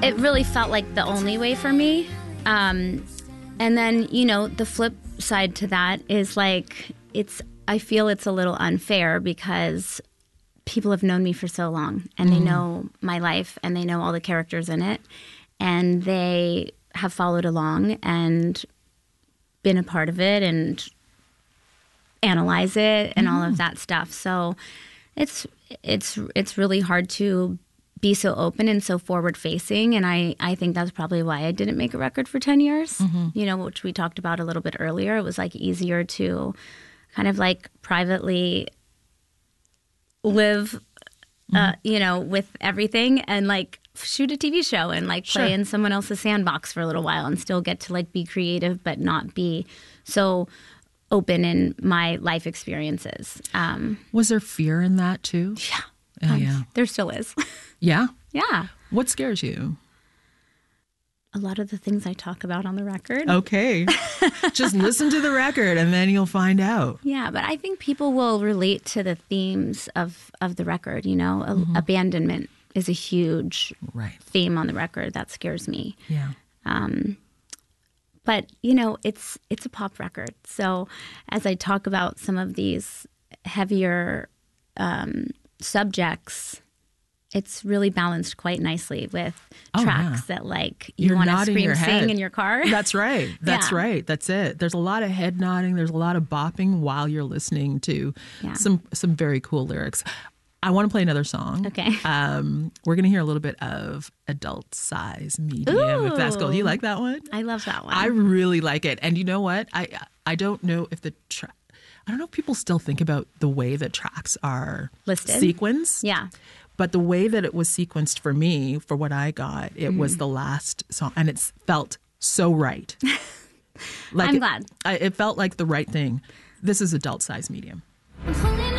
it really felt like the only way for me. And then, you know, the flip side to that is like, I feel it's a little unfair because people have known me for so long and they know my life and they know all the characters in it and they have followed along and been a part of it and analyze it and all of that stuff. So it's really hard to be so open and so forward facing. And I think that's probably why I didn't make a record for 10 years, you know, which we talked about a little bit earlier. It was like easier to kind of like privately live, you know, with everything and like shoot a TV show and like play in someone else's sandbox for a little while and still get to like be creative, but not be so open in my life experiences. Was there fear in that too? Yeah. Yeah. There still is. Yeah? Yeah. What scares you? A lot of the things I talk about on the record. Okay. Just listen to the record and then you'll find out. Yeah, but I think people will relate to the themes of the record, you know. Abandonment is a huge theme on the record that scares me. Yeah. But, you know, it's a pop record. So as I talk about some of these heavier subjects, it's really balanced quite nicely with tracks that like you want to scream, sing in your car. That's right. That's right. That's it. There's a lot of head nodding. There's a lot of bopping while you're listening to some very cool lyrics. I want to play another song. Okay. We're going to hear a little bit of Adult Size Medium, if that's cool. Do you like that one? I love that one. I really like it. And you know what? I don't know if I don't know if people still think about the way that tracks are listed, sequenced. Yeah. But the way that it was sequenced for me, for what I got, it was the last song. And it felt so right. Like I'm glad. It felt like the right thing. This is Adult Size Medium. I'm